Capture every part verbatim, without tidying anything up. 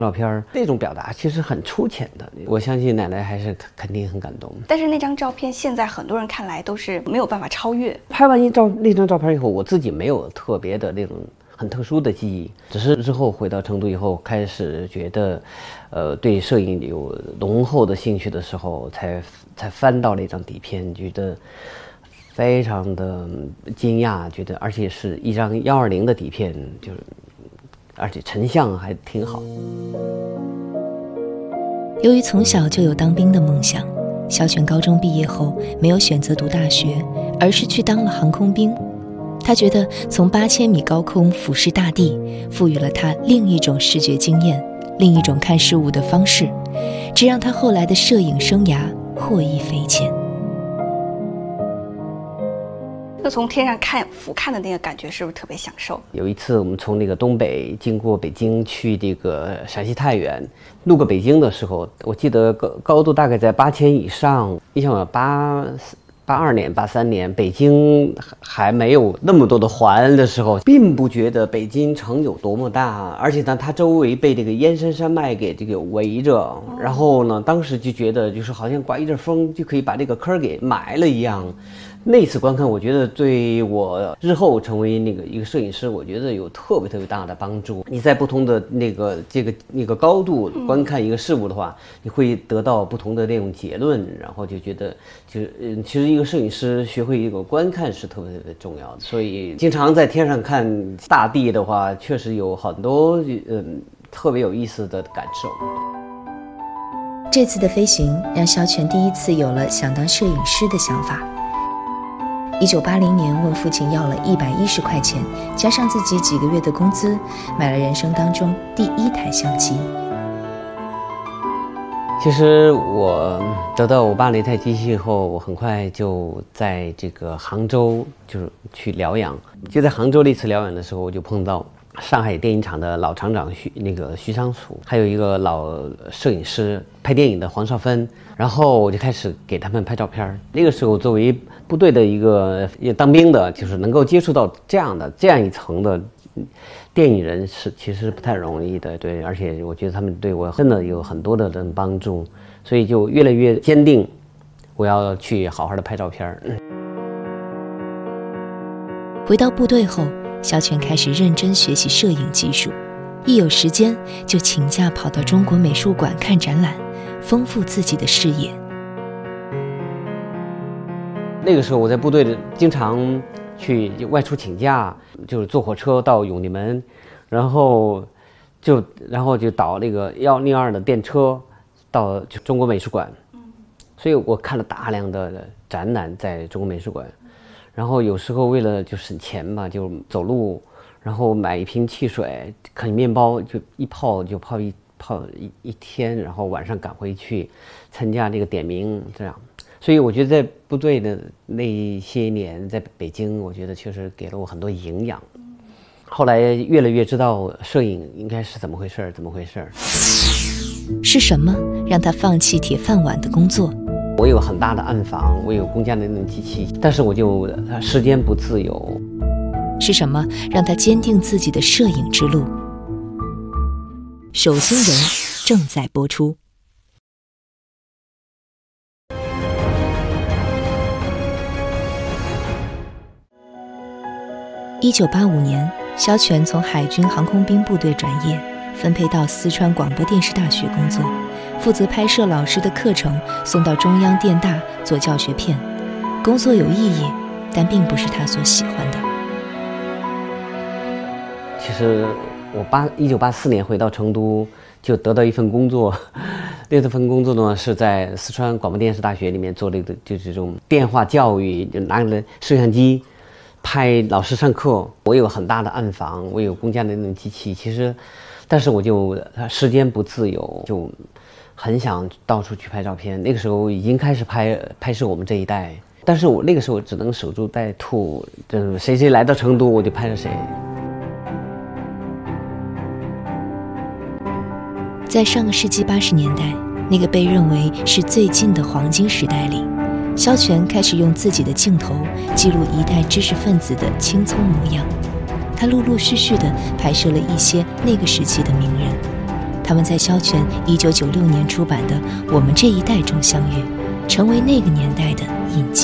照片那种表达其实很粗浅的，我相信奶奶还是肯定很感动。 但是那张照片现在很多人看来都是没有办法超越。 拍完一照那张照片以后，我自己没有特别的那种很特殊的记忆，只是之后回到成都以后，开始觉得，呃，对摄影有浓厚的兴趣的时候，才才翻到了一张底片，觉得非常的惊讶，觉得而且是一张幺二零的底片，就是。而且成像还挺好。 由于从小就有当兵的梦想，肖全高中毕业后没有选择读大学，而是去当了航空兵。他觉得从八千米高空俯视大地，赋予了他另一种视觉经验，另一种看事物的方式，这让他后来的摄影生涯获益匪浅。 就从天上看俯瞰的那个感觉是不是特别享受？ 有一次我们从那个东北经过北京去这个陕西太原，路过北京的时候，我记得高高度大概在八千以上。你想八八二年、八三年，北京还没有那么多的环的时候，并不觉得北京城有多么大，而且呢，它周围被这个燕山山脉给这个围着。然后呢，当时就觉得就是好像刮一阵风就可以把这个坑给埋了一样。那次观看，我觉得对我日后成为那个一个摄影师，我觉得有特别特别大的帮助。你在不同的那个这个那个高度观看一个事物的话，你会得到不同的那种结论，然后就觉得就是嗯，其实一个摄影师学会一个观看是特别特别重要的。所以经常在天上看大地的话，确实有很多嗯特别有意思的感受。 这次的飞行让肖全第一次有了想当摄影师的想法。一九八零年问父亲要了一百一十块钱，加上自己几个月的工资，买了人生当中第一台相机。 其实我得到我爸那台机器以后，我很快就在这个杭州就是去疗养。就在杭州那次疗养的时候，我就碰到上海电影厂的老厂长徐那个徐昌楚，还有一个老摄影师拍电影的黄少芬，然后我就开始给他们拍照片。那个时候作为部队的一个也当兵的，就是能够接触到这样的这样一层的电影人是其实不太容易的，对，而且我觉得他们对我真的有很多的人帮助，所以就越来越坚定，我要去好好的拍照片。 回到部队后，肖全开始认真学习摄影技术，一有时间就请假跑到中国美术馆看展览，丰富自己的视野。 那个时候我在部队里经常去外出请假，就是坐火车到永定门，然后就然后就倒那个幺零二的电车到中国美术馆，所以我看了大量的展览在中国美术馆。然后有时候为了就省钱嘛，就走路，然后买一瓶汽水，啃面包，就一泡就泡一泡一一天，然后晚上赶回去参加这个点名，这样。所以我觉得在部队的那些年，在北京，我觉得确实给了我很多营养。后来越来越知道摄影应该是怎么回事，怎么回事。 是什么让他放弃铁饭碗的工作？ 我有很大的暗房，我有公家的那种机器，但是我就时间不自由。 是什么让他坚定自己的摄影之路？手心人正在播出。一九八五年，肖全从海军航空兵部队转业，分配到四川广播电视大学工作，负责拍摄老师的课程，送到中央电大做教学片。工作有意义，但并不是他所喜欢的。 其实我八一九八四年回到成都，就得到一份工作，那份工作呢是在四川广播电视大学里面做这个就是这种电话教育，就拿了摄像机拍老师上课。我有很大的暗房，我有公家的那种机器，其实但是我就时间不自由，就很想到处去拍照片。那个时候已经开始拍拍摄我们这一代，但是我那个时候只能守株待兔，就是谁谁来到成都我就拍着谁。 在上个世纪八十年代，那个被认为是最近的黄金时代里，肖全开始用自己的镜头记录一代知识分子的青葱模样。他陆陆续续地拍摄了一些那个时期的名人。 他们在萧全一九九六年出版的《我们这一代》中相遇，成为那个年代的印记。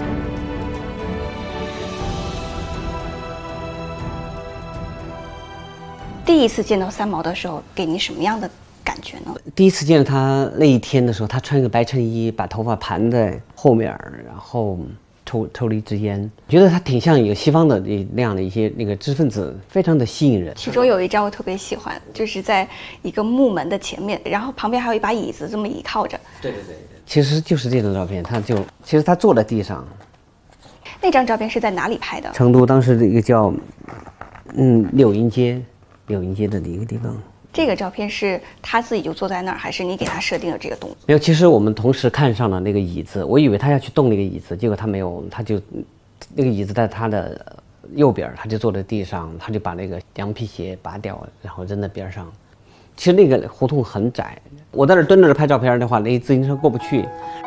第一次见到三毛的时候，给您什么样的感觉呢？ 第一次见到他那一天的时候，他穿一个白衬衣，把头发盘在后面，然后抽抽了一支烟，觉得他挺像一个西方的那样的一些那个知识分子，非常的吸引人。 其中有一张我特别喜欢，就是在一个木门的前面，然后旁边还有一把椅子，这么倚靠着。 对对对对，其实就是这张照片，他就其实他坐在地上。 那张照片是在哪里拍的？ 成都当时的一个叫嗯柳荫街。柳荫街的一个地方， 这个照片是他自己就坐在那儿，还是你给他设定了这个动作？ 没有，其实我们同时看上了那个椅子，我以为他要去动那个椅子，结果他没有，他就那个椅子在他的右边，他就坐在地上，他就把那个羊皮鞋拔掉，然后扔在边上。其实那个胡同很窄，我在那蹲着拍照片的话，那自行车过不去。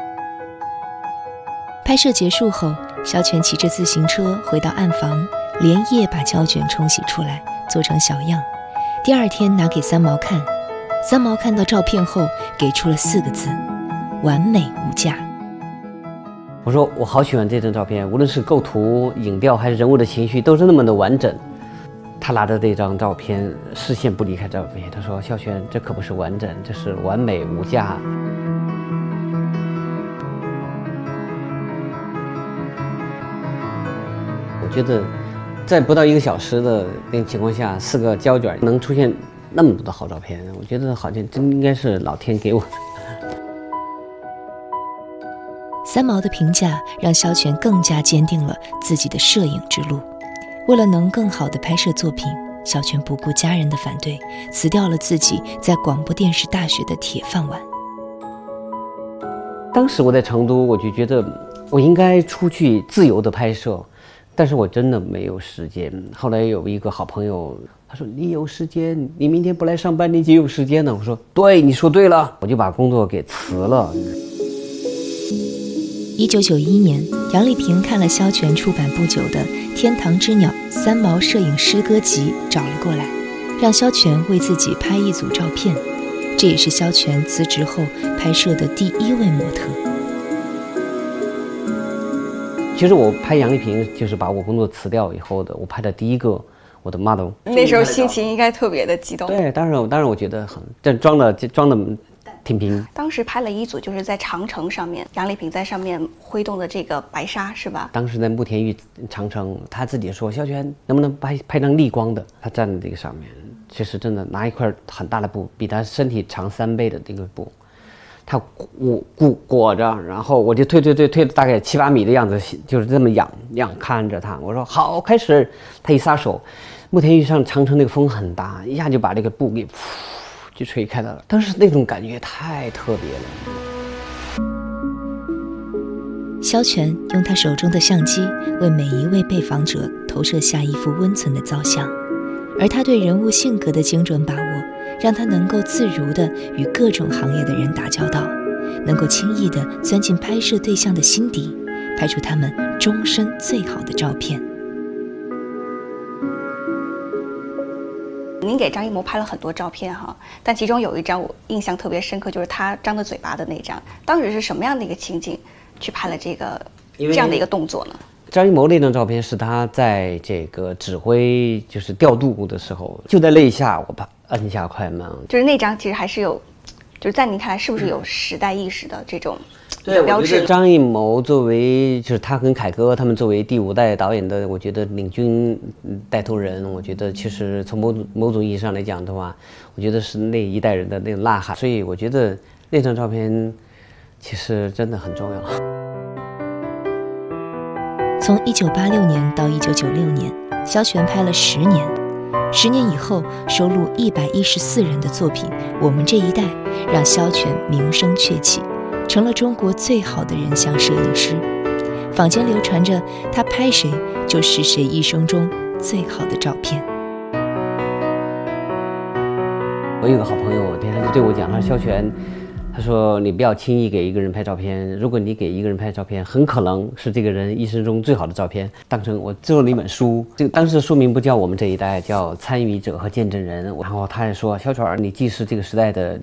拍摄结束后，萧全骑着自行车回到暗房，连夜把胶卷冲洗出来，做成小样。第二天拿给三毛看，三毛看到照片后给出了四个字：完美无价。 我说我好喜欢这张照片，无论是构图、影调还是人物的情绪，都是那么的完整。他拿着这张照片，视线不离开照片，他说：“萧全，这可不是完整，这是完美无价。”我觉得，在不到一个小时的那个情况下，四个胶卷能出现那么多的好照片，我觉得好像真应该是老天给我的。 三毛的评价让萧全更加坚定了自己的摄影之路。为了能更好地拍摄作品，萧全不顾家人的反对，辞掉了自己在广播电视大学的铁饭碗。 当时我在成都，我就觉得我应该出去自由的拍摄。但是我真的没有时间。后来有一个好朋友，他说：“你有时间，你明天不来上班，你就有时间了。”我说：“对，你说对了。”我就把工作给辞了。 一九九一年，杨丽萍看了萧全出版不久的《天堂之鸟》三毛摄影诗歌集，找了过来，让萧全为自己拍一组照片。这也是萧全辞职后拍摄的第一位模特。 其实我拍杨丽萍就是把我工作辞掉以后的，我拍的第一个我的 model。 那时候心情应该特别的激动。 对，当然，当然我觉得很，这装的装的挺平。 当时拍了一组，就是在长城上面，杨丽萍在上面挥动的这个白纱，是吧？ 当时在慕田峪长城，他自己说：“萧全，能不能拍拍张逆光的？”他站在这个上面，其实真的拿一块很大的布，比他身体长三倍的这个布。他裹裹裹着，然后我就推推推推了大概七八米的样子，就是这么仰仰看着他。我说好，开始。他一撒手，慕田峪上长城那个风很大，一下就把这个布给噗就吹开了。当时那种感觉太特别了。 萧全用他手中的相机为每一位被访者投射下一幅温存的造像，而他对人物性格的精准把握，让他能够自如地与各种行业的人打交道，能够轻易地钻进拍摄对象的心底，拍出他们终身最好的照片。 您给张艺谋拍了很多照片哈，但其中有一张我印象特别深刻，就是他张着嘴巴的那张。当时是什么样的一个情景去拍了这个这样的一个动作呢？ 张艺谋那张照片是他在这个指挥就是调度的时候，就在那一下我把按下快门， 就是那张其实还是有，就是在您看来是不是有时代意识的这种对标志？ 张艺谋作为就是他跟凯歌他们作为第五代导演的，我觉得领军带头人，我觉得其实从某种某种意义上来讲的话，我觉得是那一代人的那种呐喊，所以我觉得那张照片其实真的很重要。 从一九八六年到一九九六年，萧全拍了十年。十年以后，收录一百一十四人的作品《我们这一代》，让萧全名声鹊起，成了中国最好的人像摄影师。坊间流传着他拍谁就是谁一生中最好的照片。 我有个好朋友，天天就对我讲，他说：“萧全， 他说你不要轻易给一个人拍照片，如果你给一个人拍照片，很可能是这个人一生中最好的照片。当成我做了一本书，这个当时书名不叫我们这一代，叫参与者和见证人。然后他也说，小犬儿，你既是这个时代的